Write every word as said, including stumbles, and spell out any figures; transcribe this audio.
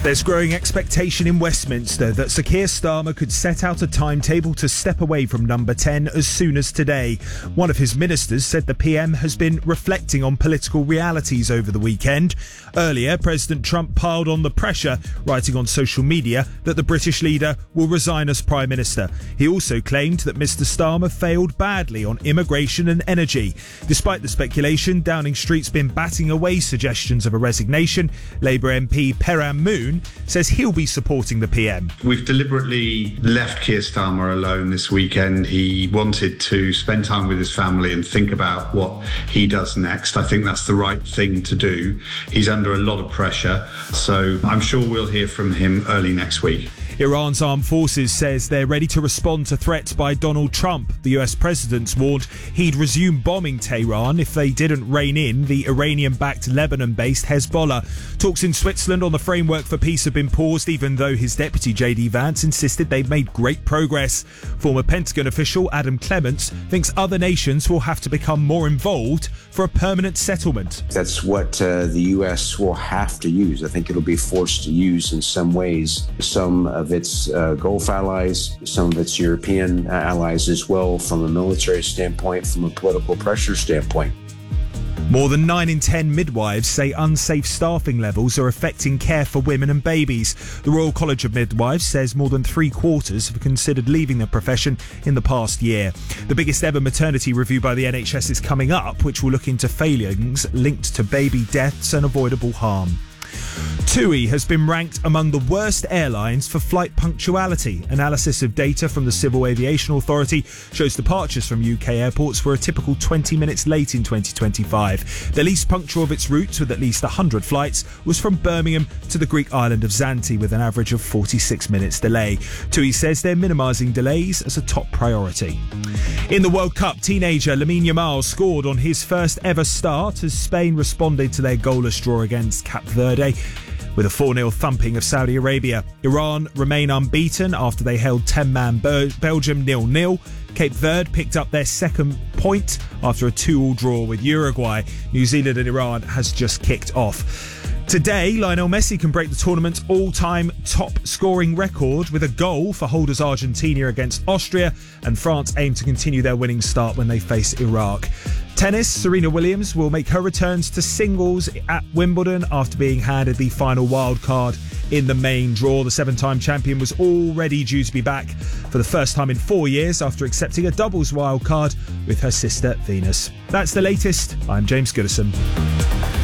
There's growing expectation in Westminster that Sir Keir Starmer could set out a timetable to step away from number ten as soon as today. One of his ministers said the P M has been reflecting on political realities over the weekend. Earlier, President Trump piled on the pressure, writing on social media that the British leader will resign as Prime Minister. He also claimed that Mr Starmer failed badly on immigration and energy. Despite the speculation, Downing Street's been batting away suggestions of a resignation. Labour M P Peram Moon says he'll be supporting the P M. We've deliberately left Keir Starmer alone this weekend. He wanted to spend time with his family and think about what he does next. I think that's the right thing to do. He's under a lot of pressure, so I'm sure we'll hear from him early next week. Iran's armed forces says they're ready to respond to threats by Donald Trump. The U S president's warned he'd resume bombing Tehran if they didn't rein in the Iranian-backed Lebanon-based Hezbollah. Talks in Switzerland on the framework for peace have been paused, even though his deputy J D Vance insisted they've made great progress. Former Pentagon official Adam Clements thinks other nations will have to become more involved for a permanent settlement. That's what uh, the U S will have to use. I think it'll be forced to use in some ways. Some of its uh, Gulf allies, some of its European allies as well, from a military standpoint, from a political pressure standpoint. More than nine in ten midwives say unsafe staffing levels are affecting care for women and babies. The Royal College of Midwives says more than three quarters have considered leaving the profession in the past year. The biggest ever maternity review by the N H S is coming up, which will look into failings linked to baby deaths and avoidable harm. TUI has been ranked among the worst airlines for flight punctuality. Analysis of data from the Civil Aviation Authority shows departures from U K airports were a typical twenty minutes late in twenty twenty-five. The least punctual of its routes, with at least one hundred flights, was from Birmingham to the Greek island of Zante, with an average of forty-six minutes delay. TUI says they're minimising delays as a top priority. In the World Cup, teenager Lamine Yamal scored on his first ever start as Spain responded to their goalless draw against Cape Verde with a four nil thumping of Saudi Arabia. Iran remain unbeaten after they held ten-man Bel- Belgium nil nil. Cape Verde picked up their second point after a two all draw with Uruguay. New Zealand and Iran has just kicked off. Today, Lionel Messi can break the tournament's all-time top scoring record with a goal for holders Argentina against Austria, and France aim to continue their winning start when they face Iraq. Tennis, Serena Williams will make her returns to singles at Wimbledon after being handed the final wild card in the main draw. The seven-time champion was already due to be back for the first time in four years after accepting a doubles wild card with her sister Venus. That's the latest. I'm James Goodison.